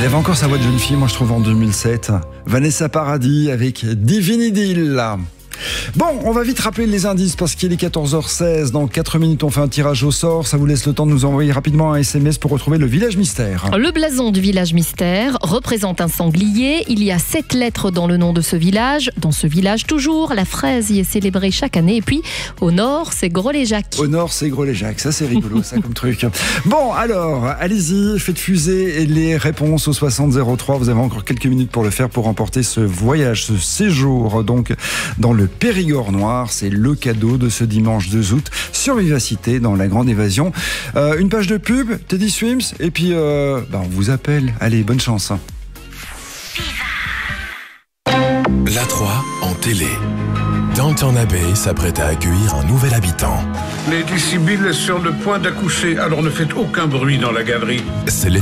Elle avait encore sa voix de jeune fille, moi je trouve, en 2007. Vanessa Paradis avec Divine Idylle. Bon, on va vite rappeler les indices parce qu'il est 14h16. Dans 4 minutes, on fait un tirage au sort. Ça vous laisse le temps de nous envoyer rapidement un SMS pour retrouver le village mystère. Le blason du village mystère représente un sanglier. Il y a 7 lettres dans le nom de ce village. Dans ce village, toujours, la fraise y est célébrée chaque année. Et puis, au nord, c'est Gros-les-Jacques. Au nord, c'est Gros-les-Jacques. Ça, c'est rigolo, ça, comme truc. Bon, alors, allez-y, faites fuser les réponses au 6003. Vous avez encore quelques minutes pour le faire, pour remporter ce voyage, ce séjour, donc, dans le Périgord noir. C'est le cadeau de ce dimanche 2 août sur Vivacité dans la Grande Évasion. Une page de pub, Teddy Swims, et puis on vous appelle. Allez, bonne chance. La 3 en télé. Downton Abbey s'apprête à accueillir un nouvel habitant. Lady Sibyl est sur le point d'accoucher, alors ne faites aucun bruit dans la galerie. C'est